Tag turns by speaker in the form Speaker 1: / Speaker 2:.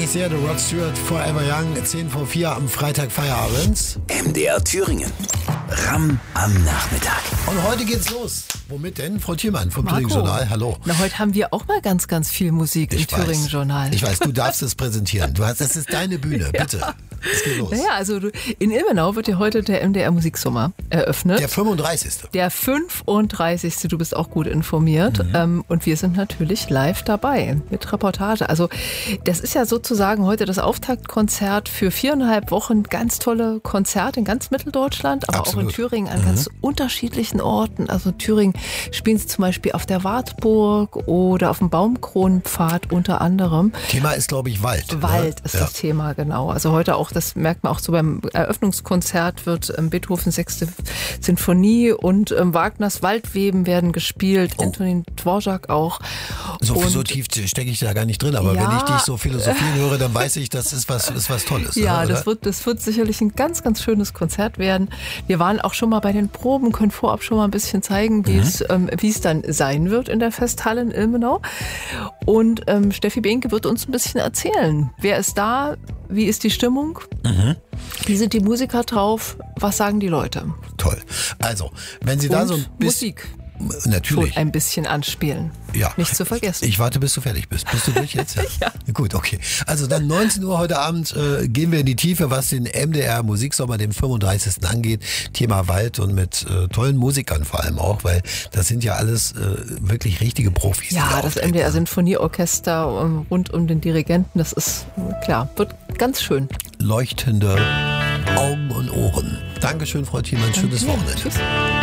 Speaker 1: ich sehr. The Rod Stewart, Forever Young, 10 vor 4 am Freitag Feierabends.
Speaker 2: MDR Thüringen. Ramm am Nachmittag.
Speaker 1: Und heute geht's los. Womit denn? Frau Thiemann vom
Speaker 3: Marco.
Speaker 1: Thüringen-Journal. Hallo.
Speaker 3: Na, heute haben wir auch mal ganz, ganz viel Musik im Thüringen-Journal.
Speaker 1: Ich weiß, du darfst es präsentieren. Das ist deine Bühne, bitte. Es geht los.
Speaker 3: Naja, also in Ilmenau wird ja heute der MDR Musiksommer eröffnet.
Speaker 1: Der 35.
Speaker 3: Der 35. Du bist auch gut informiert. Und wir sind natürlich live dabei mit Reportage. Also das ist ja sozusagen heute das Auftaktkonzert für 4,5 Wochen. Ganz tolle Konzerte in ganz Mitteldeutschland, aber
Speaker 1: Absolut.
Speaker 3: auch in Thüringen an ganz unterschiedlichen Orten. Also in Thüringen spielen sie zum Beispiel auf der Wartburg oder auf dem Baumkronenpfad unter anderem.
Speaker 1: Thema ist, glaube ich, Wald.
Speaker 3: Wald
Speaker 1: ne?
Speaker 3: ist das Thema, genau. Also heute auch, das merkt man auch so beim Eröffnungskonzert, wird Beethoven 6. Sinfonie und Wagners Waldweben werden gespielt, Antonin Dvorak auch.
Speaker 1: So tief stecke ich da gar nicht drin, aber
Speaker 3: Ja.
Speaker 1: wenn ich dich so philosophieren höre, dann weiß ich, das ist was Tolles.
Speaker 3: Ja,
Speaker 1: ne, oder?
Speaker 3: das wird sicherlich ein ganz, ganz schönes Konzert werden. Wir waren auch schon mal bei den Proben, können vorab schon mal ein bisschen zeigen, wie es dann sein wird in der Festhalle in Ilmenau. Und Steffi Behnke wird uns ein bisschen erzählen. Wer ist da? Wie ist die Stimmung? Wie sind die Musiker drauf? Was sagen die Leute?
Speaker 1: Toll. Also, wenn Sie da so ein bisschen...
Speaker 3: Musik.
Speaker 1: Natürlich.
Speaker 3: Schon ein bisschen anspielen.
Speaker 1: Ja.
Speaker 3: Nicht zu vergessen.
Speaker 1: Ich warte, bis du fertig bist. Bist du durch jetzt?
Speaker 3: Ja.
Speaker 1: Gut, okay. Also dann 19 Uhr heute Abend gehen wir in die Tiefe, was den MDR Musiksommer, den 35. angeht. Thema Wald und mit tollen Musikern vor allem auch, weil das sind ja alles wirklich richtige Profis. die da
Speaker 3: Ja, das
Speaker 1: auftreten.
Speaker 3: MDR Sinfonieorchester rund um den Dirigenten, das ist klar, wird ganz schön.
Speaker 1: Leuchtende Augen und Ohren. Dankeschön, Frau Thiemann. Schönes Wochenende.
Speaker 3: Tschüss.